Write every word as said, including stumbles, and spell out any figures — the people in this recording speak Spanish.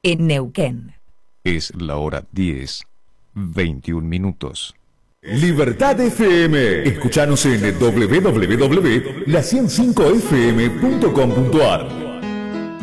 en Neuquén. Es la hora diez, veintiún minutos. Libertad F M. Escuchanos en doble u doble u doble u punto la ciento cinco f m punto com punto a r.